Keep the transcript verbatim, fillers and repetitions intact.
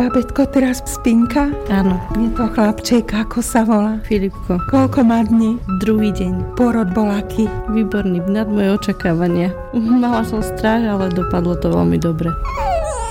Babetko teraz spinka? Áno. Je to chlapček, ako sa volá? Filipko. Koľko má dní? Druhý deň. Porod bol aký? Výborný, nad moje očakávania. Mala som strach, ale dopadlo to veľmi dobre.